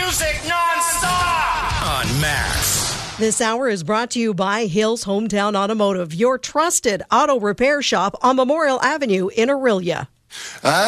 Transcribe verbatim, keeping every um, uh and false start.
music nonstop on Max. This hour is brought to you by Hills Hometown Automotive, your trusted auto repair shop on Memorial Avenue in Orillia.